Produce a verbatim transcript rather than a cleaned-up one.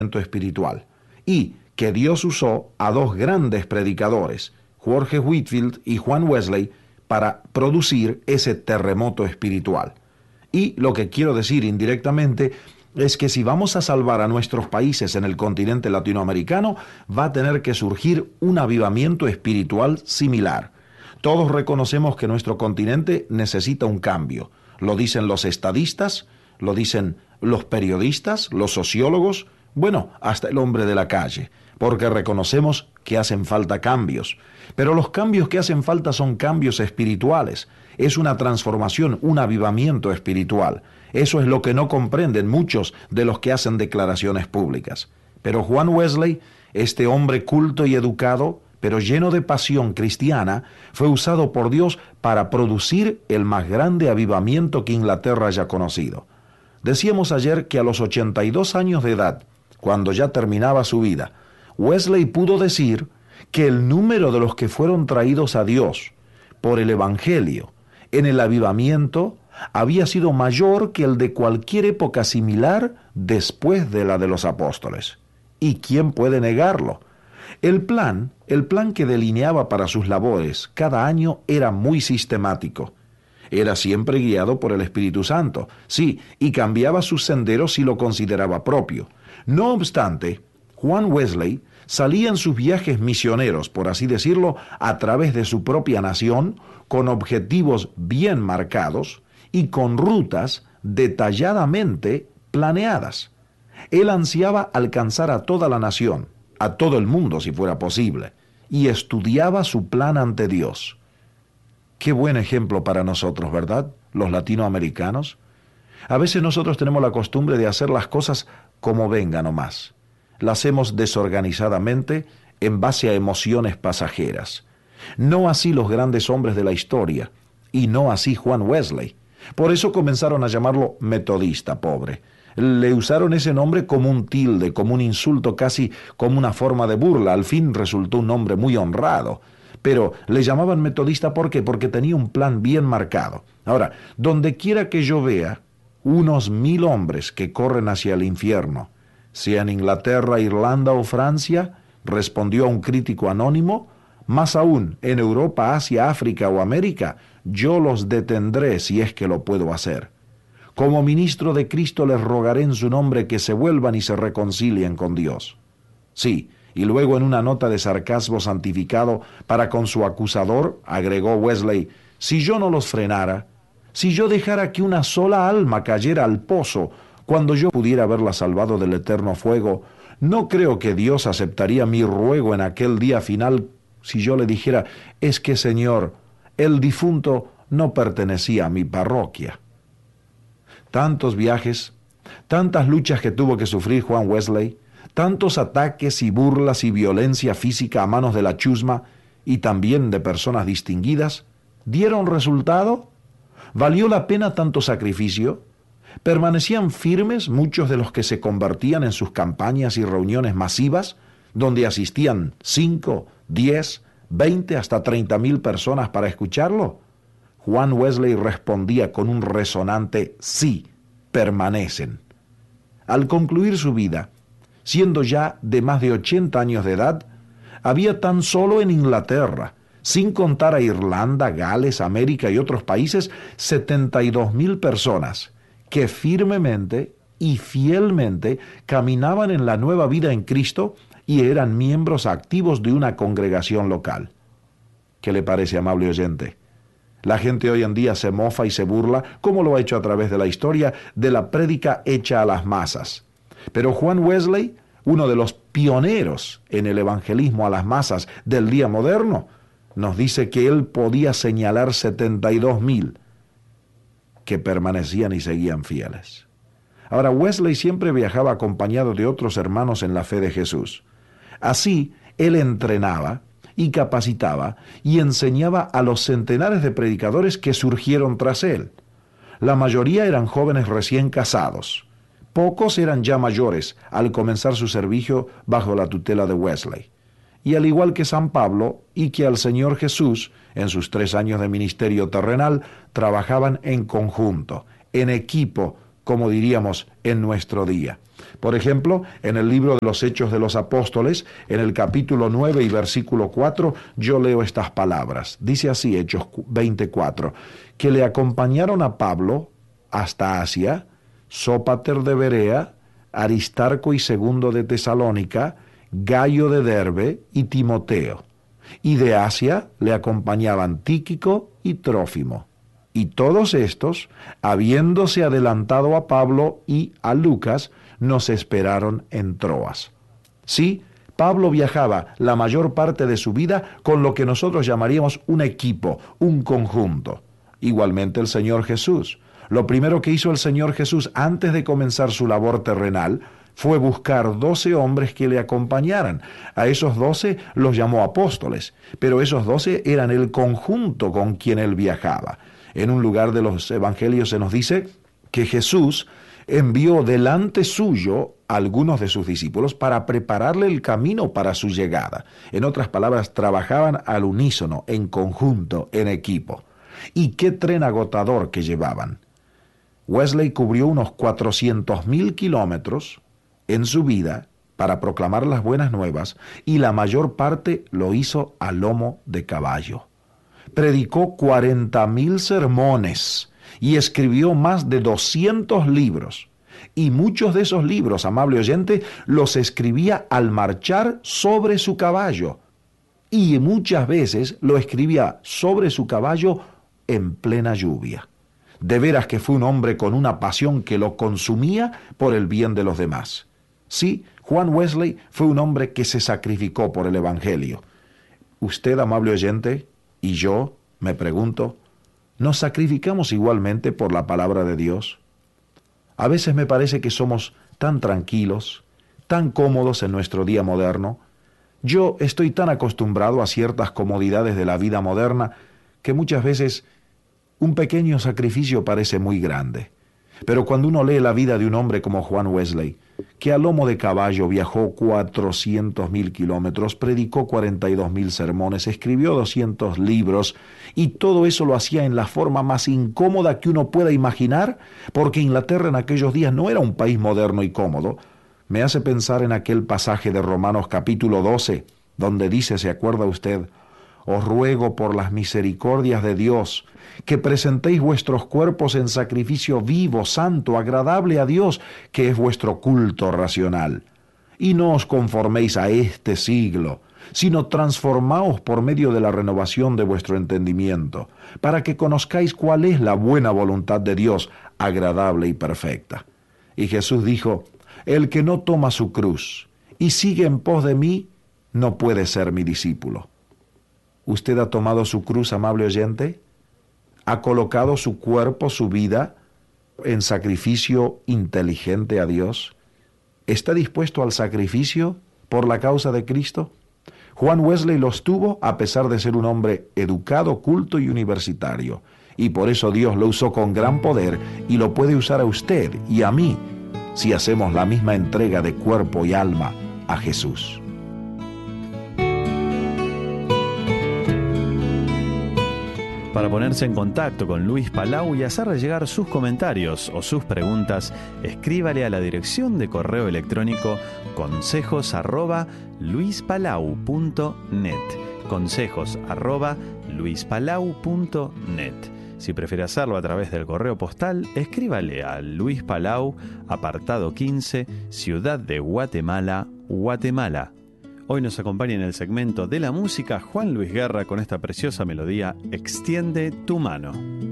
espiritual, y que Dios usó a dos grandes predicadores, Jorge Whitefield y Juan Wesley, para producir ese terremoto espiritual. Y lo que quiero decir indirectamente es que si vamos a salvar a nuestros países en el continente latinoamericano, va a tener que surgir un avivamiento espiritual similar. Todos reconocemos que nuestro continente necesita un cambio. Lo dicen los estadistas, lo dicen los periodistas, los sociólogos, bueno, hasta el hombre de la calle, porque reconocemos que hacen falta cambios. Pero los cambios que hacen falta son cambios espirituales. Es una transformación, un avivamiento espiritual. Eso es lo que no comprenden muchos de los que hacen declaraciones públicas. Pero Juan Wesley, este hombre culto y educado, pero lleno de pasión cristiana, fue usado por Dios para producir el más grande avivamiento que Inglaterra haya conocido. Decíamos ayer que a los ochenta y dos años de edad, cuando ya terminaba su vida, Wesley pudo decir que el número de los que fueron traídos a Dios por el Evangelio en el avivamiento había sido mayor que el de cualquier época similar después de la de los apóstoles. ¿Y quién puede negarlo? El plan, el plan que delineaba para sus labores cada año era muy sistemático. Era siempre guiado por el Espíritu Santo, sí, y cambiaba sus senderos si lo consideraba propio. No obstante, Juan Wesley salía en sus viajes misioneros, por así decirlo, a través de su propia nación, con objetivos bien marcados y con rutas detalladamente planeadas. Él ansiaba alcanzar a toda la nación, a todo el mundo si fuera posible, y estudiaba su plan ante Dios. Qué buen ejemplo para nosotros, ¿verdad? Los latinoamericanos. A veces nosotros tenemos la costumbre de hacer las cosas como vengan nomás. Las hacemos desorganizadamente en base a emociones pasajeras. No así los grandes hombres de la historia, y no así Juan Wesley. Por eso comenzaron a llamarlo metodista, pobre. Le usaron ese nombre como un tilde, como un insulto, casi como una forma de burla. Al fin resultó un nombre muy honrado. Pero le llamaban metodista, ¿por qué? Porque tenía un plan bien marcado. Ahora, donde quiera que yo vea unos mil hombres que corren hacia el infierno, sea en Inglaterra, Irlanda o Francia, respondió a un crítico anónimo, más aún en Europa, Asia, África o América, yo los detendré si es que lo puedo hacer. Como ministro de Cristo les rogaré en su nombre que se vuelvan y se reconcilien con Dios. Sí, y luego en una nota de sarcasmo santificado para con su acusador, agregó Wesley, si yo no los frenara, si yo dejara que una sola alma cayera al pozo, cuando yo pudiera haberla salvado del eterno fuego, no creo que Dios aceptaría mi ruego en aquel día final si yo le dijera, es que Señor, el difunto no pertenecía a mi parroquia. Tantos viajes, tantas luchas que tuvo que sufrir Juan Wesley, tantos ataques y burlas y violencia física a manos de la chusma y también de personas distinguidas, ¿dieron resultado? ¿Valió la pena tanto sacrificio? ¿Permanecían firmes muchos de los que se convertían en sus campañas y reuniones masivas, donde asistían cinco, diez, veinte, hasta treinta mil personas para escucharlo? Juan Wesley respondía con un resonante sí, permanecen. Al concluir su vida, siendo ya de más de ochenta años de edad, había tan solo en Inglaterra, sin contar a Irlanda, Gales, América y otros países, setenta y dos mil personas que firmemente y fielmente caminaban en la nueva vida en Cristo y eran miembros activos de una congregación local. ¿Qué le parece, amable oyente? La gente hoy en día se mofa y se burla, como lo ha hecho a través de la historia, de la prédica hecha a las masas. Pero Juan Wesley, uno de los pioneros en el evangelismo a las masas del día moderno, nos dice que él podía señalar setenta y dos mil que permanecían y seguían fieles. Ahora, Wesley siempre viajaba acompañado de otros hermanos en la fe de Jesús. Así, él entrenaba y capacitaba y enseñaba a los centenares de predicadores que surgieron tras él. La mayoría eran jóvenes recién casados. Pocos eran ya mayores al comenzar su servicio bajo la tutela de Wesley. Y al igual que San Pablo y que al Señor Jesús, en sus tres años de ministerio terrenal, trabajaban en conjunto, en equipo, como diríamos en nuestro día. Por ejemplo, en el libro de los Hechos de los Apóstoles, en el capítulo nueve y versículo cuatro, yo leo estas palabras. Dice así, Hechos veinticuatro, que le acompañaron a Pablo hasta Asia, Sópater de Berea, Aristarco y Segundo de Tesalónica, Gayo de Derbe y Timoteo. Y de Asia le acompañaban Tíquico y Trófimo. Y todos estos, habiéndose adelantado a Pablo y a Lucas, nos esperaron en Troas. Sí, Pablo viajaba la mayor parte de su vida con lo que nosotros llamaríamos un equipo, un conjunto. Igualmente el Señor Jesús. Lo primero que hizo el Señor Jesús antes de comenzar su labor terrenal fue buscar doce hombres que le acompañaran. A esos doce los llamó apóstoles, pero esos doce eran el conjunto con quien él viajaba. En un lugar de los evangelios se nos dice que Jesús envió delante suyo a algunos de sus discípulos para prepararle el camino para su llegada. En otras palabras, trabajaban al unísono, en conjunto, en equipo. ¿Y qué tren agotador que llevaban? Wesley cubrió unos cuatrocientos mil kilómetros en su vida para proclamar las buenas nuevas, y la mayor parte lo hizo a lomo de caballo. Predicó cuarenta mil sermones y escribió más de doscientos libros. Y muchos de esos libros, amable oyente, los escribía al marchar sobre su caballo. Y muchas veces lo escribía sobre su caballo en plena lluvia. De veras que fue un hombre con una pasión que lo consumía por el bien de los demás. Sí, Juan Wesley fue un hombre que se sacrificó por el Evangelio. Usted, amable oyente, y yo, me pregunto, ¿nos sacrificamos igualmente por la palabra de Dios? A veces me parece que somos tan tranquilos, tan cómodos en nuestro día moderno. Yo estoy tan acostumbrado a ciertas comodidades de la vida moderna que muchas veces un pequeño sacrificio parece muy grande. Pero cuando uno lee la vida de un hombre como Juan Wesley, que a lomo de caballo viajó cuatrocientos mil kilómetros, predicó cuarenta y dos mil sermones, escribió doscientos libros, y todo eso lo hacía en la forma más incómoda que uno pueda imaginar, porque Inglaterra en aquellos días no era un país moderno y cómodo, me hace pensar en aquel pasaje de Romanos capítulo doce, donde dice, ¿se acuerda usted? Os ruego por las misericordias de Dios, que presentéis vuestros cuerpos en sacrificio vivo, santo, agradable a Dios, que es vuestro culto racional. Y no os conforméis a este siglo, sino transformaos por medio de la renovación de vuestro entendimiento, para que conozcáis cuál es la buena voluntad de Dios, agradable y perfecta. Y Jesús dijo, el que no toma su cruz y sigue en pos de mí, no puede ser mi discípulo. ¿Usted ha tomado su cruz, amable oyente? ¿Ha colocado su cuerpo, su vida, en sacrificio inteligente a Dios? ¿Está dispuesto al sacrificio por la causa de Cristo? Juan Wesley los tuvo a pesar de ser un hombre educado, culto y universitario. Y por eso Dios lo usó con gran poder y lo puede usar a usted y a mí si hacemos la misma entrega de cuerpo y alma a Jesús. Para ponerse en contacto con Luis Palau y hacerle llegar sus comentarios o sus preguntas, escríbale a la dirección de correo electrónico consejos arroba luispalau punto net. Consejos arroba luispalau punto net. Si prefiere hacerlo a través del correo postal, escríbale a Luis Palau, apartado quince, Ciudad de Guatemala, Guatemala. Hoy nos acompaña en el segmento de la música Juan Luis Guerra con esta preciosa melodía Extiende tu mano.